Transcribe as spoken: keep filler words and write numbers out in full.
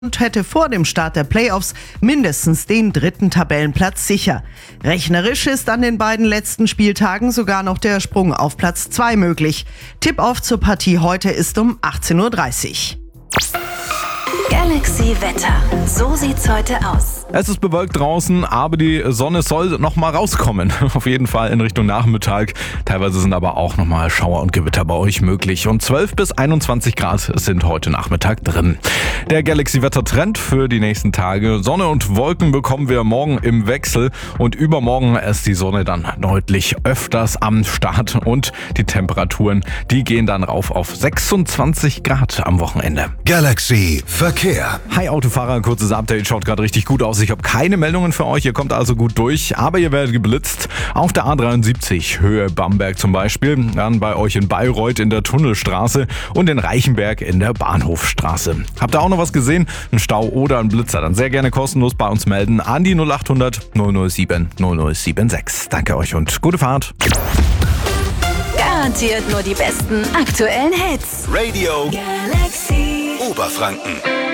und hätte vor dem Start der Playoffs mindestens den dritten Tabellenplatz sicher. Rechnerisch ist an den beiden letzten Spieltagen sogar noch der Sprung auf Platz zwei möglich. Tip-Off zur Partie heute ist um achtzehn Uhr dreißig. Galaxy Wetter. So sieht's heute aus. Es ist bewölkt draußen, aber die Sonne soll noch mal rauskommen. Auf jeden Fall in Richtung Nachmittag. Teilweise sind aber auch noch mal Schauer und Gewitter bei euch möglich. Und zwölf bis einundzwanzig Grad sind heute Nachmittag drin. Der Galaxy Wetter Trend für die nächsten Tage. Sonne und Wolken bekommen wir morgen im Wechsel. Und übermorgen ist die Sonne dann deutlich öfters am Start. Und die Temperaturen, die gehen dann rauf auf sechsundzwanzig Grad am Wochenende. Galaxy Verkehr. Hi Autofahrer, kurzes Update, schaut gerade richtig gut aus. Ich habe keine Meldungen für euch, ihr kommt also gut durch, aber ihr werdet geblitzt. Auf der A dreiundsiebzig, Höhe Bamberg zum Beispiel, dann bei euch in Bayreuth in der Tunnelstraße und in Reichenberg in der Bahnhofstraße. Habt ihr auch noch was gesehen? Ein Stau oder ein Blitzer? Dann sehr gerne kostenlos bei uns melden an die null acht hundert null null sieben null null sieben sechs. Danke euch und gute Fahrt. Garantiert nur die besten aktuellen Hits. Radio Galaxy Oberfranken.